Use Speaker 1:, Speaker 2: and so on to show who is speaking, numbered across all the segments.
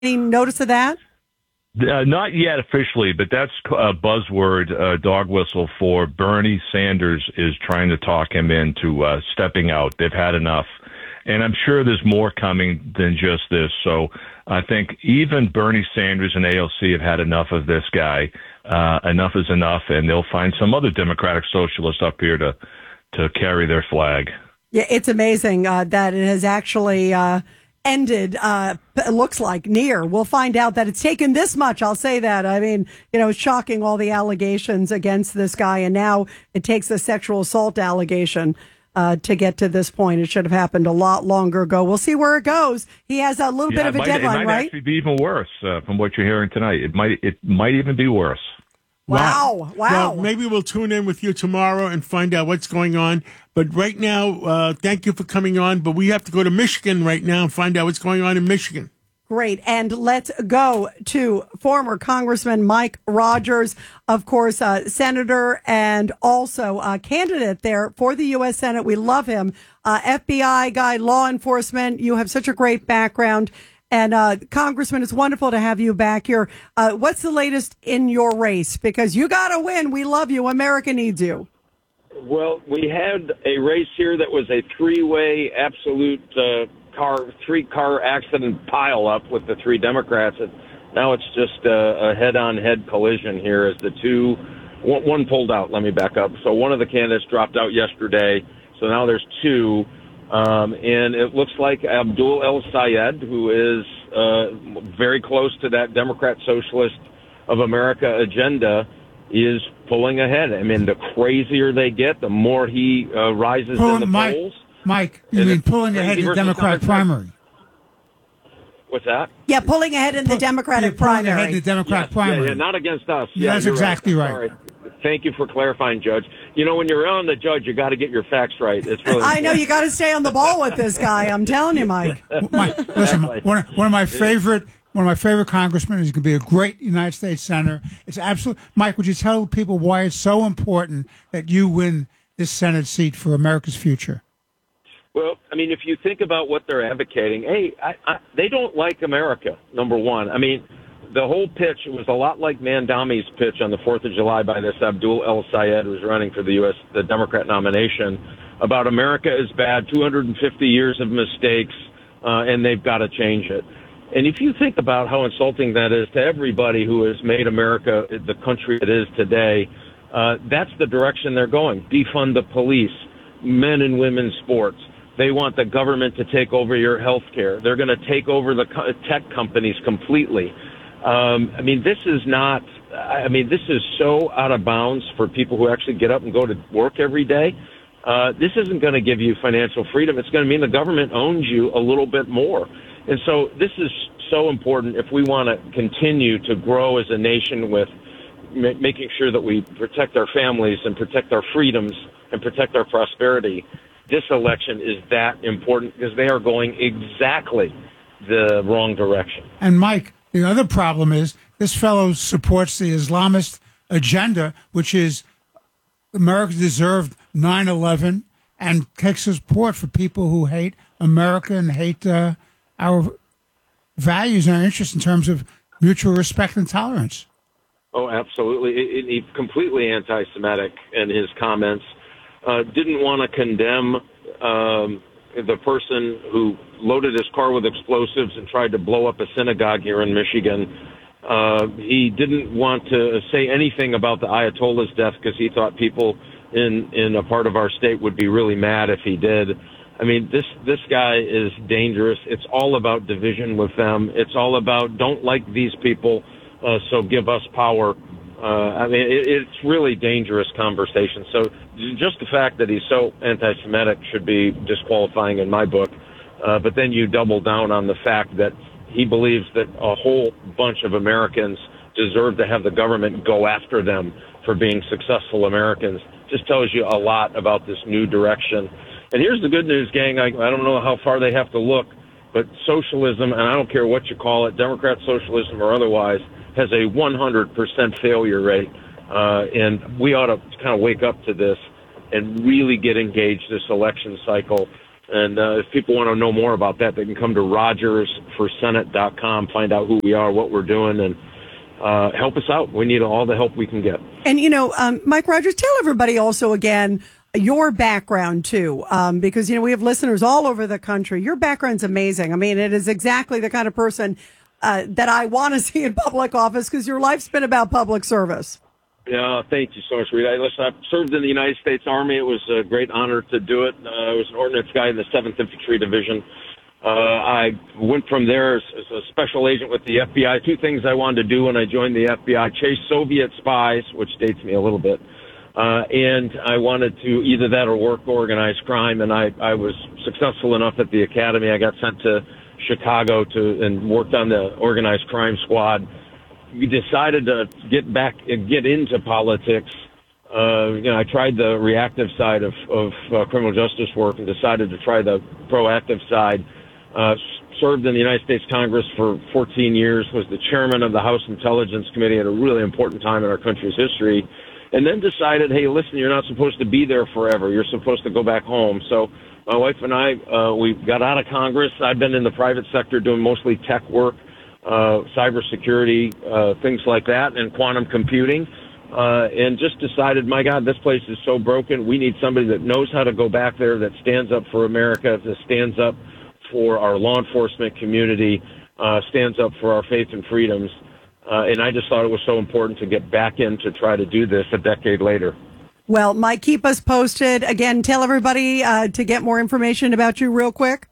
Speaker 1: Any notice of that?
Speaker 2: Not yet officially, but that's a buzzword, dog whistle for Bernie Sanders is trying to talk him into stepping out. They've had enough. And I'm sure there's more coming than just this. So I think even Bernie Sanders and AOC have had enough of this guy. Enough is enough, and they'll find some other Democratic socialists up here to carry their flag.
Speaker 1: Yeah, it's amazing that it has actually ended, it looks like, near. We'll find out that it's taken this much. I'll say that. I mean, it's shocking, all the allegations against this guy, and now it takes a sexual assault allegation to get to this point. It should have happened a lot longer ago. We'll see where it goes. He has a little bit of a deadline,
Speaker 2: right? It might actually be even worse from what you're hearing tonight. It might even be worse.
Speaker 1: Wow.
Speaker 3: Well, maybe we'll tune in with you tomorrow and find out what's going on. But right now, thank you for coming on. But we have to go to Michigan right now and find out what's going on in Michigan.
Speaker 1: Great. And let's go to former Congressman Mike Rogers, of course, senator and also a candidate there for the U.S. Senate. We love him. FBI guy, law enforcement. You have such a great background. And Congressman, it's wonderful to have you back here. What's the latest in your race? Because you got to win. We love you. America needs you.
Speaker 4: Well, we had a race here that was a three-way absolute three-car accident pile-up with the three Democrats. And now it's just a head-on-head collision here as one pulled out. Let me back up. So one of the candidates dropped out yesterday. So now there's two. And it looks like Abdul El Sayed, who is very close to that Democrat Socialist of America agenda, is pulling ahead. I mean, the crazier they get, the more he rises in the polls.
Speaker 5: Mike, you mean pulling ahead in the Democratic primary?
Speaker 4: What's that?
Speaker 1: Yeah, pulling ahead in the Democratic primary.
Speaker 5: Pulling ahead in the Democratic primary.
Speaker 4: Yeah, not against us.
Speaker 5: Yeah, that's exactly right.
Speaker 4: Sorry. Thank you for clarifying, Judge. When you're on the judge, you got to get your facts right. It's really
Speaker 1: I know you got to stay on the ball with this guy. I'm telling you, Mike.
Speaker 5: Listen, one of my favorite congressmen is going to be a great United States senator. It's absolute. Mike, would you tell people why it's so important that you win this Senate seat for America's future?
Speaker 4: Well, I mean, if you think about what they're advocating, they don't like America, number one. I mean, the whole pitch was a lot like Mandami's pitch on the 4th of July by this Abdul El Sayed, who's running for the Democrat nomination, about America is bad, 250 years of mistakes, and they've got to change it. And if you think about how insulting that is to everybody who has made America the country it is today, that's the direction they're going. Defund the police, men and women's sports. They want the government to take over your health care. They're going to take over the tech companies completely. This is so out of bounds for people who actually get up and go to work every day. This isn't going to give you financial freedom. It's going to mean the government owns you a little bit more. And so this is so important if we want to continue to grow as a nation with making sure that we protect our families and protect our freedoms and protect our prosperity. This election is that important because they are going exactly the wrong direction.
Speaker 5: And Mike, the other problem is this fellow supports the Islamist agenda, which is America deserved 9/11 and takes support for people who hate America and hate our values and our interests in terms of mutual respect and tolerance.
Speaker 4: Oh, absolutely. He's completely anti-Semitic in his comments. Didn't want to condemn the person who loaded his car with explosives and tried to blow up a synagogue here in Michigan. He didn't want to say anything about the Ayatollah's death because he thought people in a part of our state would be really mad if he did. I mean, this guy is dangerous. It's all about division with them. It's all about don't like these people, so give us power. It's really dangerous conversation. So just the fact that he's so anti-Semitic should be disqualifying in my book. But then you double down on the fact that he believes that a whole bunch of Americans deserve to have the government go after them for being successful Americans. Just tells you a lot about this new direction. And here's the good news, gang. I don't know how far they have to look, but socialism, and I don't care what you call it, Democrat socialism or otherwise, has a 100% failure rate. And we ought to kind of wake up to this and really get engaged this election cycle And if people want to know more about that, they can come to RogersForSenate.com, find out who we are, what we're doing, and help us out. We need all the help we can get.
Speaker 1: And, Mike Rogers, tell everybody also again your background, too, because, we have listeners all over the country. Your background's amazing. I mean, it is exactly the kind of person that I want to see in public office because your life's been about public service.
Speaker 4: Yeah, thank you so much, Rita. Listen, I served in the United States Army. It was a great honor to do it. I was an ordnance guy in the 7th Infantry Division. I went from there as a special agent with the FBI. Two things I wanted to do when I joined the FBI: chase Soviet spies, which dates me a little bit, and I wanted to either that or work organized crime. And I was successful enough at the academy. I got sent to Chicago and worked on the organized crime squad. We decided to get into politics. I tried the reactive side of criminal justice work and decided to try the proactive side. Served in the United States Congress for 14 years, was the chairman of the House Intelligence Committee at a really important time in our country's history, and then decided, hey, listen, you're not supposed to be there forever. You're supposed to go back home. So my wife and I, we got out of Congress. I've been in the private sector doing mostly tech work, cybersecurity, things like that, and quantum computing, and just decided, my God, this place is so broken. We need somebody that knows how to go back there, that stands up for America, that stands up for our law enforcement community, stands up for our faith and freedoms. And I just thought it was so important to get back in to try to do this a decade later.
Speaker 1: Well, Mike, keep us posted. Again, tell everybody to get more information about you real quick.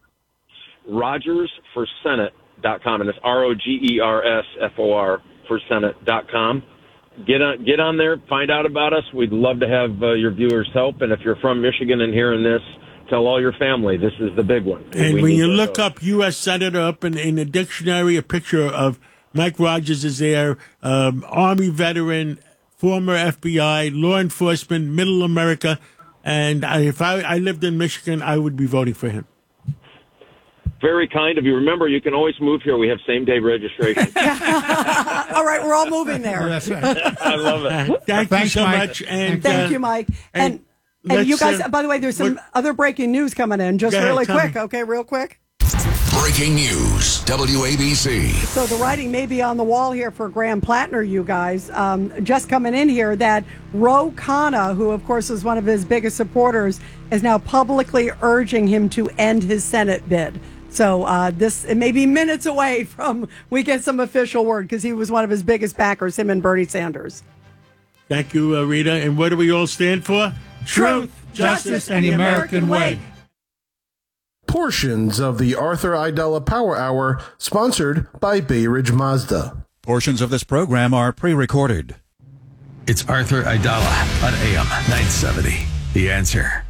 Speaker 4: RogersForSenate.com, and it's ROGERSFOR for Senate.com. Get on there, find out about us. We'd love to have your viewers' help. And if you're from Michigan and hearing this, tell all your family this is the big one.
Speaker 3: And when you look up U.S. Senator up in the dictionary, a picture of Mike Rogers is there, Army veteran, former FBI, law enforcement, middle America. And if I lived in Michigan, I would be voting for him.
Speaker 4: Very kind of you. Remember, you can always move here. We have same-day registration.
Speaker 1: All right, we're all moving there.
Speaker 5: That's right.
Speaker 4: I love it.
Speaker 3: Thank you so much. And
Speaker 1: thank you, Mike. And you guys, by the way, there's some other breaking news coming in. Just really quick. Okay, real quick.
Speaker 6: Breaking news, WABC.
Speaker 1: So the writing may be on the wall here for Graham Plattner, you guys. Just coming in here that Ro Khanna, who of course is one of his biggest supporters, is now publicly urging him to end his Senate bid. So it may be minutes away from we get some official word because he was one of his biggest backers, him and Bernie Sanders.
Speaker 3: Thank you, Rita. And what do we all stand for?
Speaker 1: Truth, justice, and the American way.
Speaker 7: Portions of the Arthur Aidala Power Hour, sponsored by Bay Ridge Mazda.
Speaker 8: Portions of this program are pre-recorded.
Speaker 6: It's Arthur Aidala on AM 970. The Answer.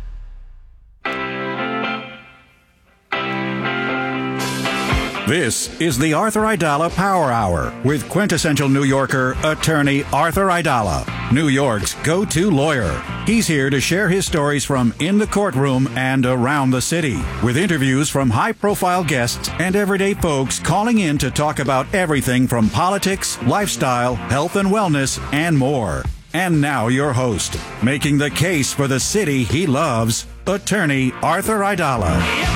Speaker 8: This is the Arthur Aidala Power Hour with quintessential New Yorker, attorney Arthur Aidala, New York's go-to lawyer. He's here to share his stories from in the courtroom and around the city, with interviews from high-profile guests and everyday folks calling in to talk about everything from politics, lifestyle, health and wellness, and more. And now your host, making the case for the city he loves, attorney Arthur Aidala.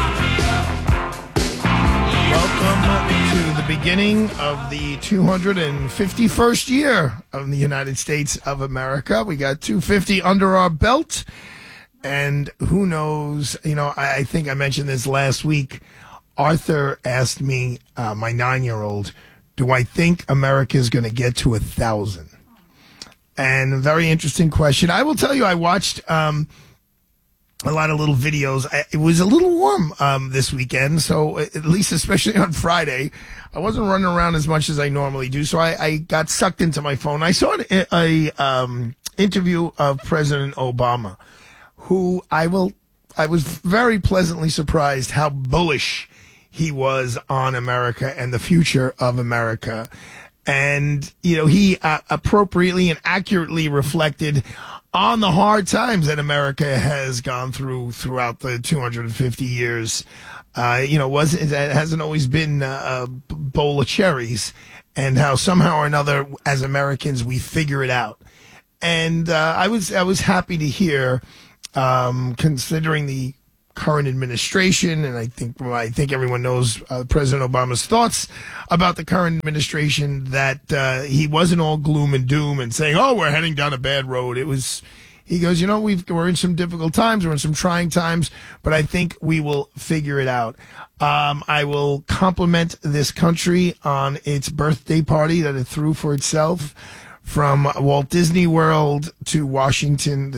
Speaker 9: Welcome to the beginning of the 251st year of the United States of America. We got 250 under our belt, and who knows, I think I mentioned this last week. Arthur asked me, my 9-year-old, do I think America is going to get to 1,000? And a very interesting question. I will tell you, I watched a lot of little videos. It was a little warm this weekend, so at least especially on Friday, I wasn't running around as much as I normally do, so I got sucked into my phone. I saw an interview of President Obama, who I was very pleasantly surprised how bullish he was on America and the future of America. And, he appropriately and accurately reflected on the hard times that America has gone throughout the 250 years. It hasn't always been a bowl of cherries, and how somehow or another, as Americans, we figure it out. And I was happy to hear, considering the current administration, and I think everyone knows President Obama's thoughts about the current administration, that he wasn't all gloom and doom and saying, "Oh, we're heading down a bad road." He goes, we're in some difficult times, we're in some trying times, but I think we will figure it out. I will compliment this country on its birthday party that it threw for itself. From Walt Disney World to Washington,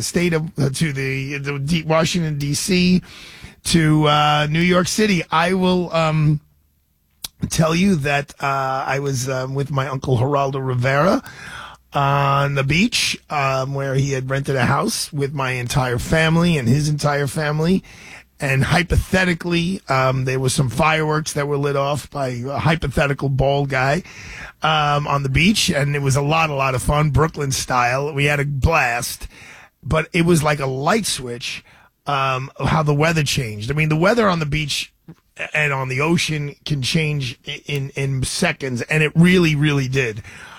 Speaker 9: to Washington D.C. to New York City. I will tell you that I was with my uncle Geraldo Rivera on the beach, where he had rented a house with my entire family and his entire family. And hypothetically, there was some fireworks that were lit off by a hypothetical bald guy on the beach, and it was a lot of fun, Brooklyn style. We had a blast, but it was like a light switch. How the weather changed. I mean, the weather on the beach and on the ocean can change in seconds, and it really, really did.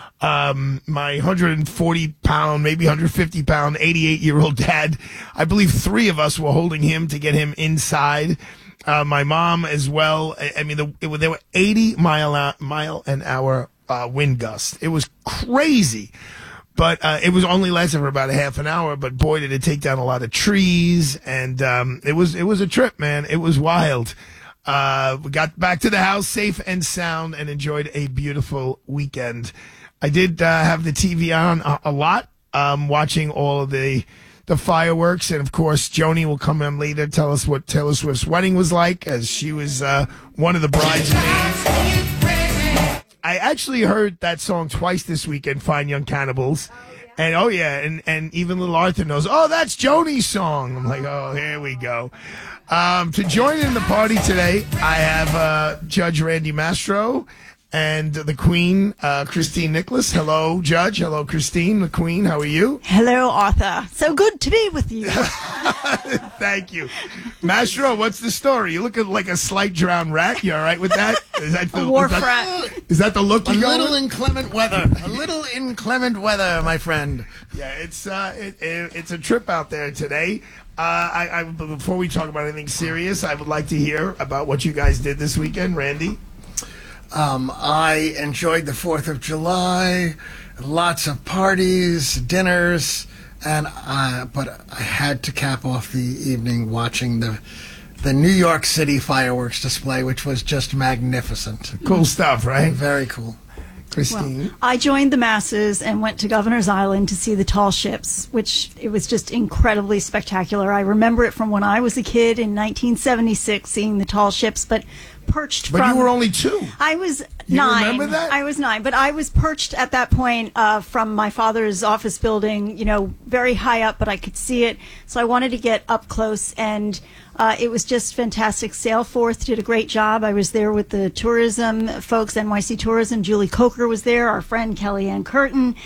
Speaker 9: My 140-pound, maybe 150-pound, 88-year-old dad, I believe 3 of us were holding him to get him inside. My mom as well. I mean, there were 80 mile an hour wind gusts. It was crazy. But it was only lasted for about a half an hour. But boy, did it take down a lot of trees, and it was a trip, man. It was wild. We got back to the house safe and sound, and enjoyed a beautiful weekend. I did have the TV on a lot, watching all of the fireworks, and of course, Joni will come in later, tell us what Taylor Swift's wedding was like, as she was one of the bridesmaids. I actually heard that song twice this weekend, Fine Young Cannibals. And and even little Arthur knows, that's Joni's song. I'm like, here we go. To join in the party today, I have Judge Randy Mastro and the Queen, Christine Nicholas. Hello, Judge. Hello, Christine, the Queen. How are you?
Speaker 10: Hello, Arthur. So good to be with you.
Speaker 9: Thank you. Mastro, what's the story? You look like a slight drowned rat. You all right with that? Is that the
Speaker 10: wharf rat?
Speaker 9: Is that the look you
Speaker 11: A
Speaker 9: go
Speaker 11: little
Speaker 9: with?
Speaker 11: inclement weather. A little inclement weather, my friend.
Speaker 9: Yeah, it's a trip out there today. Before we talk about anything serious, I would like to hear about what you guys did this weekend, Randy.
Speaker 11: I enjoyed the 4th of July, lots of parties, dinners, and but I had to cap off the evening watching the New York City fireworks display, which was just magnificent.
Speaker 9: Cool stuff, right?
Speaker 11: Very cool.
Speaker 9: Christine?
Speaker 10: Well, I joined the masses and went to Governor's Island to see the tall ships, which it was just incredibly spectacular. I remember it from when I was a kid in 1976, seeing the tall ships, but perched
Speaker 9: But you were only 2.
Speaker 10: I was
Speaker 9: You
Speaker 10: 9.
Speaker 9: remember that?
Speaker 10: I was 9, but I was perched at that point from my father's office building, very high up, but I could see it. So I wanted to get up close, and it was just fantastic. Sailforth did a great job. I was there with the tourism folks, NYC Tourism. Julie Coker was there, our friend Kellyanne Curtin.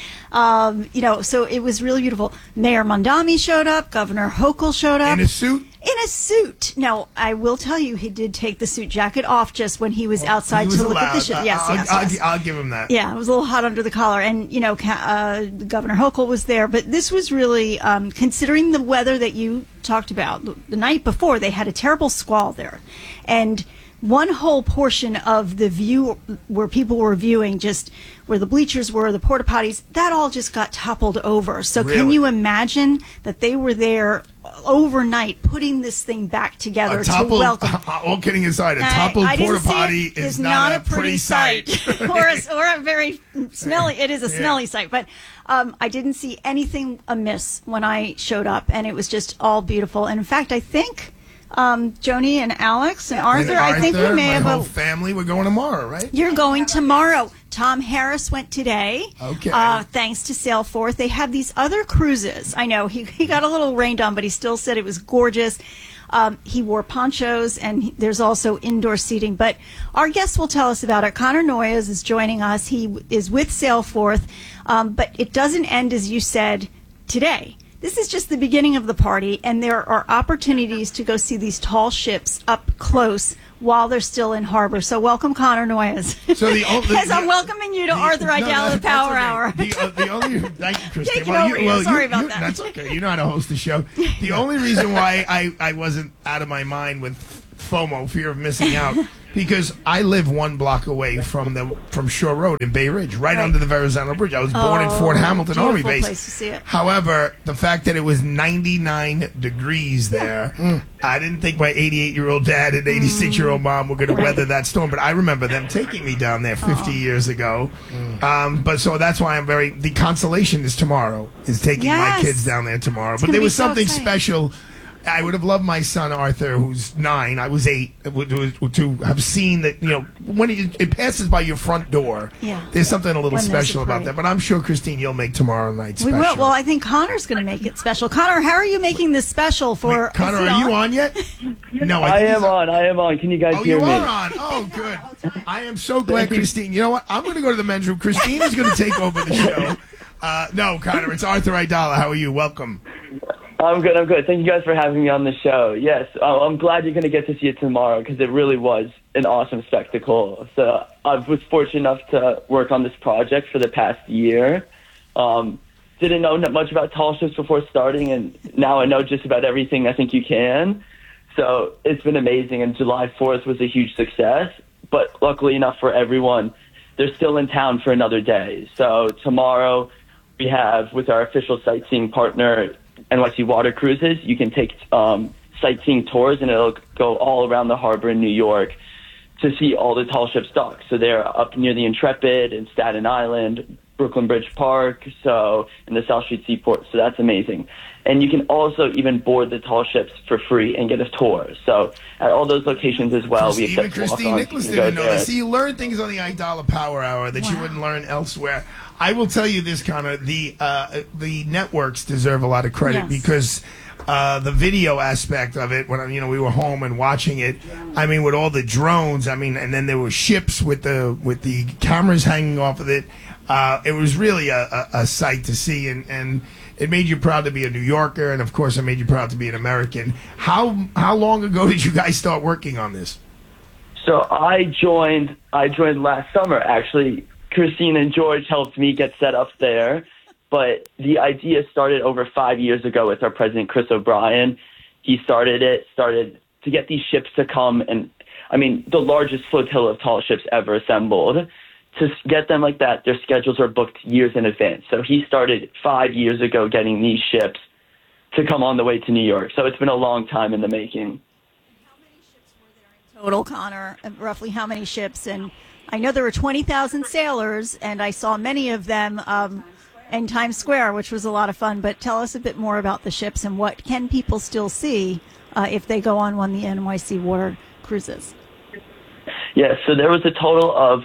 Speaker 10: So it was really beautiful. Mayor Mondami showed up. Governor Hochul showed up.
Speaker 9: In a suit?
Speaker 10: In a suit. Now, I will tell you, he did take the suit jacket off just when he was outside
Speaker 9: He was
Speaker 10: to look at the
Speaker 9: allowed.
Speaker 10: ship. Yes.
Speaker 9: I'll give him that.
Speaker 10: Yeah, it was a little hot under the collar. And, Governor Hochul was there. But this was really, considering the weather that you talked about, the night before, they had a terrible squall there. And one whole portion of the view where people were viewing, just where the bleachers were, the porta potties, that all just got toppled over. So
Speaker 9: Really?
Speaker 10: Can you imagine that they were there overnight putting this thing back together to welcome?
Speaker 9: All kidding aside, a toppled
Speaker 10: I didn't
Speaker 9: porta
Speaker 10: see
Speaker 9: potty
Speaker 10: it.
Speaker 9: is
Speaker 10: It's
Speaker 9: not a pretty sight.
Speaker 10: or a very smelly. It is a smelly sight, but I didn't see anything amiss when I showed up, and it was just all beautiful. And in fact, I think Joni and Alex and Arthur, I think we may
Speaker 9: my
Speaker 10: have
Speaker 9: whole family. We're going tomorrow, right?
Speaker 10: You're going tomorrow. Tom Harris went today.
Speaker 9: Okay.
Speaker 10: Thanks to Sailforth. They have these other cruises. I know he got a little rained on, but he still said it was gorgeous. He wore ponchos, and there's also indoor seating. But our guest will tell us about it. Connor Noyes is joining us. He is with Sailforth. But it doesn't end, as you said, today. This is just the beginning of the party, and there are opportunities to go see these tall ships up close while they're still in harbor. So welcome, Connor Noyes.
Speaker 9: So
Speaker 10: as I'm welcoming you to Arthur Idala Power Hour.
Speaker 9: The only thank you, Christine.
Speaker 10: Taking over you. Sorry about that.
Speaker 9: That's okay. You know how to host the show. The only reason why I wasn't out of my mind with FOMO, fear of missing out, because I live 1 block away from Shore Road in Bay Ridge, right under the Verrazano Bridge. I was born in Fort Hamilton Army Base.
Speaker 10: Place to see it.
Speaker 9: However, the fact that it was 99 degrees there, I didn't think my 88-year-old dad and 86-year-old mom were going to weather that storm. But I remember them taking me down there 50 years ago. But so that's why the consolation is tomorrow, is taking my kids down there tomorrow. But there was something special. I would have loved my son Arthur, who's 9. I was 8, to have seen that. When it passes by your front door, there's something a little special about that. But I'm sure, Christine, you'll make tomorrow night special.
Speaker 10: We will. Well, I think Connor's going to make it special. Connor, how are you making this special for?
Speaker 9: Connor, are you on yet? No,
Speaker 12: I am on. Can you guys hear me?
Speaker 9: Oh, you are on. Oh, good. I am so glad, Christine. You know what? I'm going to go to the men's room. Christine is going to take over the show. No, Connor, it's Arthur Idala. How are you? Welcome.
Speaker 12: I'm good. Thank you guys for having me on the show. Yes, I'm glad you're going to get to see it tomorrow because it really was an awesome spectacle. So I was fortunate enough to work on this project for the past year. Didn't know much about tall ships before starting, and now I know just about everything I think you can. So it's been amazing, and July 4th was a huge success. But luckily enough for everyone, they're still in town for another day. So tomorrow we have, with our official sightseeing partner, NYC Water Cruises, you can take sightseeing tours, and it'll go all around the harbor in New York to see all the tall ships docked. So they're up near the Intrepid and Staten Island, Brooklyn Bridge Park, so in the South Street Seaport. So that's amazing. And you can also even board the tall ships for free and get a tour. So at all those locations as well, we accept
Speaker 9: even Christine Nicholas didn't know that. See, you learn things on the Idala Power Hour that you wouldn't learn elsewhere. I will tell you this, Connor, the networks deserve a lot of credit because the video aspect of it, when we were home and watching it, I mean, with all the drones, and then there were ships with the cameras hanging off of it. It was really a sight to see, and it made you proud to be a New Yorker, and of course, it made you proud to be an American. How long ago did you guys start working on this?
Speaker 12: So I joined last summer, actually. Christine and George helped me get set up there, but the idea started over 5 years ago with our president, Chris O'Brien. He started to get these ships to come, and the largest flotilla of tall ships ever assembled. To get them like that, their schedules are booked years in advance. So he started 5 years ago getting these ships to come on the way to New York. So it's been a long time in the making.
Speaker 10: How many ships were there in total, Connor? Roughly how many ships? And I know there were 20,000 sailors, and I saw many of them in Times Square, which was a lot of fun. But tell us a bit more about the ships and what can people still see if they go on one of the NYC Water Cruises.
Speaker 12: Yes, so there was a total of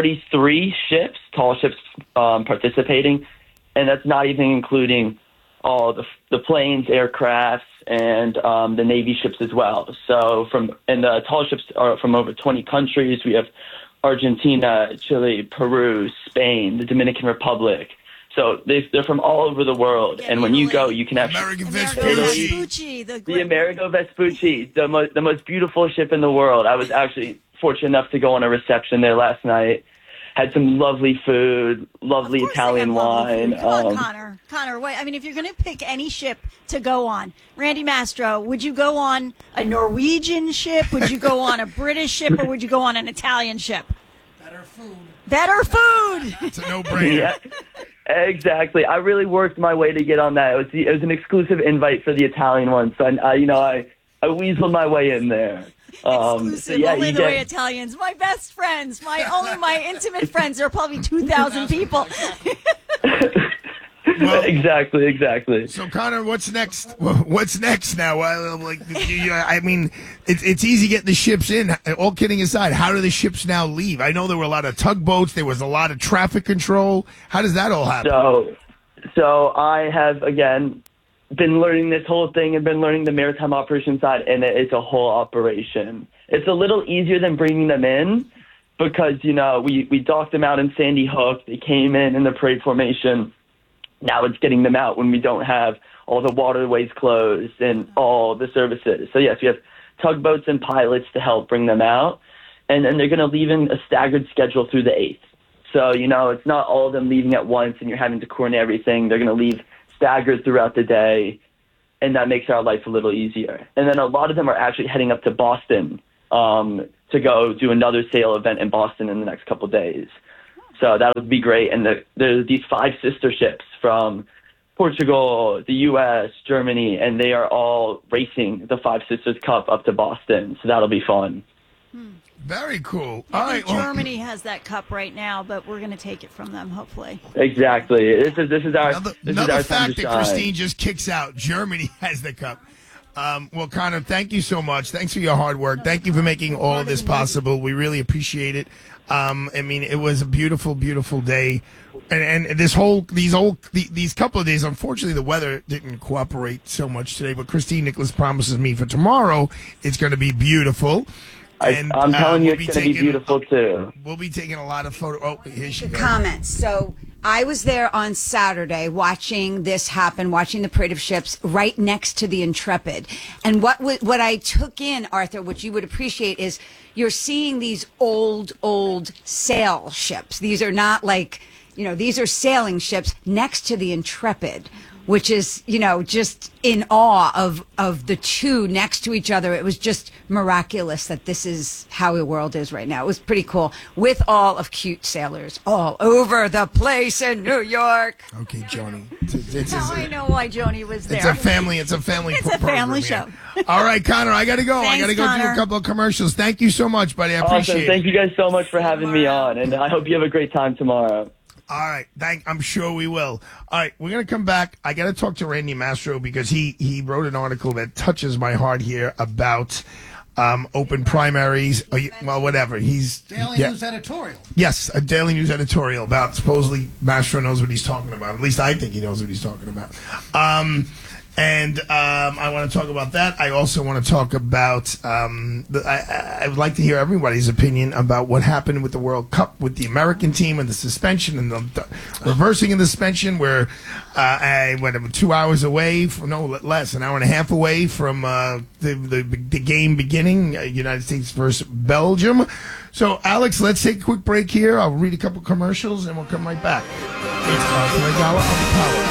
Speaker 12: 43 ships, tall ships participating, and that's not even including all the planes, aircrafts, and the Navy ships as well. So the tall ships are from over 20 countries. We have Argentina, Chile, Peru, Spain, the Dominican Republic. So they're from all over the world, and when you go, you can actually
Speaker 9: Amerigo Vespucci,
Speaker 12: the Amerigo Vespucci, the most beautiful ship in the world. I was actually fortunate enough to go on a reception there last night. Had some lovely food, lovely Italian wine.
Speaker 10: Come on, Connor, wait. If you're going to pick any ship to go on, Randy Mastro, would you go on a Norwegian ship? Would you go on a British ship, or would you go on an Italian ship? Better food.
Speaker 9: It's a no-brainer.
Speaker 12: Yeah, exactly. I really worked my way to get on that. It was an exclusive invite for the Italian one, so I weaseled my way in there.
Speaker 10: Exclusive, only the way Italians. My best friends, only my intimate friends. There are probably 2,000 people.
Speaker 9: Well,
Speaker 12: exactly.
Speaker 9: So, Connor, what's next? What's next now? It's easy getting the ships in. All kidding aside, how do the ships now leave? I know there were a lot of tugboats. There was a lot of traffic control. How does that all happen?
Speaker 12: So I have, again, been learning this whole thing and been learning the maritime operations side, and it's a whole operation. It's a little easier than bringing them in because, we docked them out in Sandy Hook. They came in the parade formation. Now it's getting them out when we don't have all the waterways closed and all the services. So, yes, we have tugboats and pilots to help bring them out. And then they're going to leave in a staggered schedule through the 8th. So, it's not all of them leaving at once and you're having to coordinate everything. They're going to leave staggered throughout the day, and that makes our life a little easier. And then a lot of them are actually heading up to Boston to go do another sail event in Boston in the next couple of days. So that would be great. And there's these 5 sister ships from Portugal, the U.S., Germany, and they are all racing the Five Sisters Cup up to Boston. So that'll be fun.
Speaker 9: Very cool.
Speaker 10: I think Germany has that cup right now, but we're going to take it from them, hopefully.
Speaker 12: Exactly. This is our
Speaker 9: another
Speaker 12: time
Speaker 9: fact
Speaker 12: to
Speaker 9: that
Speaker 12: shine.
Speaker 9: Christine just kicks out. Germany has the cup. Well, Connor, thank you so much. Thanks for your hard work. Thank you for making all of this possible. We really appreciate it. It was a beautiful, beautiful day, and these couple of days. Unfortunately, the weather didn't cooperate so much today. But Christine Nicholas promises me for tomorrow it's going to be beautiful. And
Speaker 12: I'm telling you, it's going to be beautiful too.
Speaker 9: We'll be taking a lot of photos. Oh, here she goes.
Speaker 13: Comments. So I was there on Saturday watching this happen, watching the parade of ships right next to the Intrepid. And what I took in, Arthur, which you would appreciate, is you're seeing these old sail ships. These are not like, these are sailing ships next to the Intrepid, which is, just in awe of the two next to each other. It was just miraculous that this is how the world is right now. It was pretty cool, with all of cute sailors all over the place in New York.
Speaker 9: Okay, Joni.
Speaker 10: I know why Joni was there.
Speaker 9: It's a family
Speaker 10: It's a family
Speaker 9: program
Speaker 10: show.
Speaker 9: Here. All right, Connor, I got to go.
Speaker 10: Thanks,
Speaker 9: I got to go do a couple of commercials. Thank you so much, buddy. I appreciate it.
Speaker 12: Thank you guys so much for having me on, and I hope you have a great time tomorrow.
Speaker 9: All right, I'm sure we will. All right, we're going to come back. I got to talk to Randy Mastro because he wrote an article that touches my heart here about open primaries. Well, whatever.
Speaker 11: Daily News editorial.
Speaker 9: Yes, a Daily News editorial about supposedly Mastro knows what he's talking about. At least I think he knows what he's talking about. I want to talk about that. I also want to talk about, I would like to hear everybody's opinion about what happened with the World Cup, with the American team and the suspension and the reversing of the suspension, where I went 2 hours away, an hour and a half away from the game beginning, United States versus Belgium. So, Alex, let's take a quick break here. I'll read a couple commercials and we'll come right back. It's Arthur Aidala on the Power.